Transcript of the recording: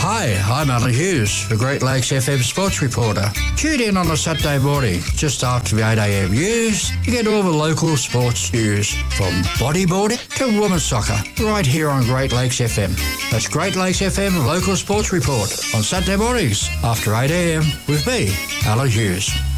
Hi, I'm Alan Hughes, the Great Lakes FM sports reporter. Tune in on a Saturday morning, just after the 8am news, to get all the local sports news, from bodyboarding to women's soccer, right here on Great Lakes FM. That's Great Lakes FM Local Sports Report on Saturday mornings after 8am with me, Alan Hughes.